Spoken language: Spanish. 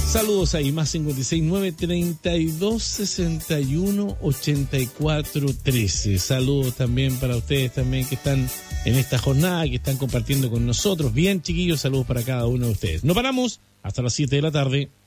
Saludos ahí, más 569-3261-8413. Saludos también para ustedes también que están en esta jornada, que están compartiendo con nosotros. Bien, chiquillos, saludos para cada uno de ustedes. No paramos hasta las 7 de la tarde.